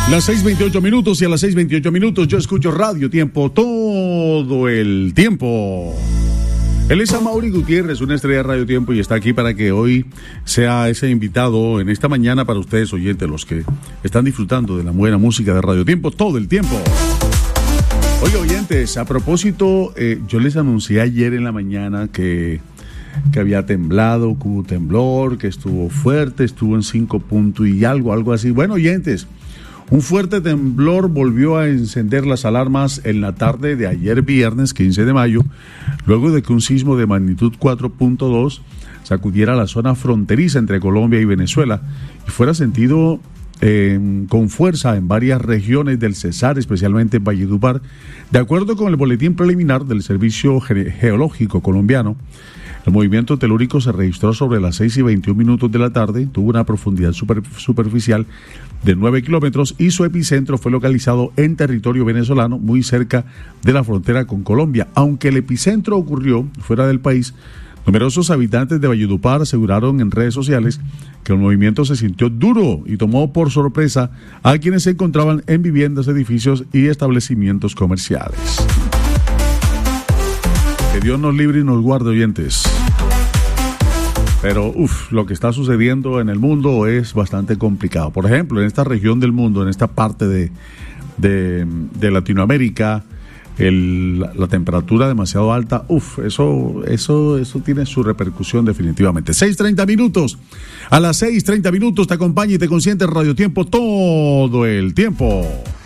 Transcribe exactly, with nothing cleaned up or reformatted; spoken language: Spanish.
Las seis veintiocho minutos y a las seis veintiocho minutos yo escucho Radio Tiempo todo el tiempo. Él es Amaury Gutiérrez, una estrella de Radio Tiempo, y está aquí para que hoy sea ese invitado en esta mañana para ustedes, oyentes, los que están disfrutando de la buena música de Radio Tiempo todo el tiempo. Oye, oyentes, a propósito, eh, yo les anuncié ayer en la mañana que, que había temblado, que hubo temblor, que estuvo fuerte, estuvo en cinco puntos y algo, algo así. Bueno, oyentes, un fuerte temblor volvió a encender las alarmas en la tarde de ayer viernes quince de mayo, luego de que un sismo de magnitud cuatro punto dos sacudiera la zona fronteriza entre Colombia y Venezuela y fuera sentido eh, con fuerza en varias regiones del Cesar, especialmente en Valledupar. De acuerdo con el boletín preliminar del Servicio Ge- Geológico Colombiano, el movimiento telúrico se registró sobre las seis y veintiún minutos de la tarde, tuvo una profundidad super, superficial de nueve kilómetros y su epicentro fue localizado en territorio venezolano, muy cerca de la frontera con Colombia. Aunque el epicentro ocurrió fuera del país, numerosos habitantes de Valledupar aseguraron en redes sociales que el movimiento se sintió duro y tomó por sorpresa a quienes se encontraban en viviendas, edificios y establecimientos comerciales. Que Dios nos libre y nos guarde, oyentes. Pero, uff, lo que está sucediendo en el mundo es bastante complicado. Por ejemplo, en esta región del mundo, en esta parte de, de, de Latinoamérica, el, la, la temperatura demasiado alta, uff, eso, eso, eso tiene su repercusión definitivamente. seis treinta minutos. A las seis treinta minutos te acompaña y te consiente Radio Tiempo todo el tiempo.